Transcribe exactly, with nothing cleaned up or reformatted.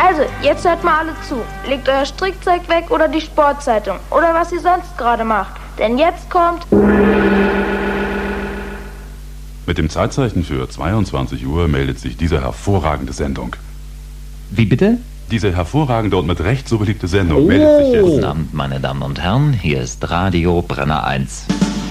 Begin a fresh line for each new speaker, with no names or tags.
Also, jetzt hört mal alle zu. Legt euer Strickzeug weg oder die Sportzeitung oder was ihr sonst gerade macht. Denn jetzt kommt...
Mit dem Zeitzeichen für zweiundzwanzig Uhr meldet sich diese hervorragende Sendung.
Wie bitte?
Diese hervorragende und mit Recht so beliebte Sendung
Oh.
meldet sich jetzt.
Guten Abend, meine Damen und Herren, hier ist Radio Brenner eins.